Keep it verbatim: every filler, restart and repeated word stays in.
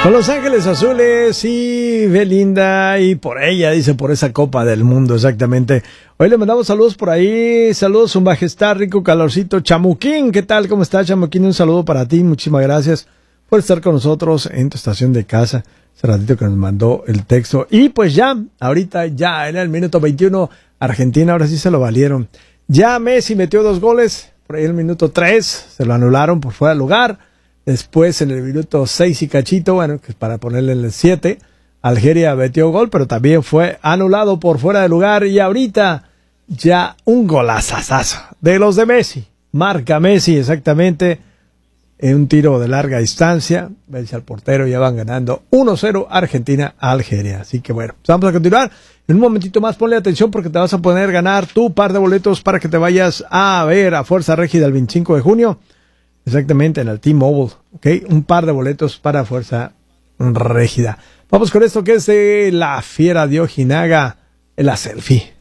Con Los Ángeles Azules y Belinda, y por ella, dice, por esa Copa del Mundo, exactamente. Hoy le mandamos saludos por ahí, saludos, su majestad, rico calorcito, Chamuquín, ¿qué tal? ¿Cómo estás, Chamuquín? Un saludo para ti, muchísimas gracias por estar con nosotros en tu estación de casa, hace ratito que nos mandó el texto. Y pues ya, ahorita ya, en el minuto veintiuno, Argentina, ahora sí se lo valieron. Ya Messi metió dos goles, por ahí el minuto tres, se lo anularon por fuera de lugar. Después, en el minuto seis y cachito, bueno, que para ponerle en el siete, Algeria metió gol, pero también fue anulado por fuera de lugar. Y ahorita ya un golazazazo de los de Messi. Marca Messi, exactamente, en un tiro de larga distancia. Vence al portero, ya van ganando uno cero Argentina a Algeria. Así que bueno, pues vamos a continuar. En un momentito más ponle atención porque te vas a poder ganar tu par de boletos para que te vayas a ver a Fuerza Régida el veinticinco de junio. Exactamente, en el T-Mobile, ¿ok? Un par de boletos para Fuerza Régida. Vamos con esto que es de la Fiera de Ojinaga, la selfie.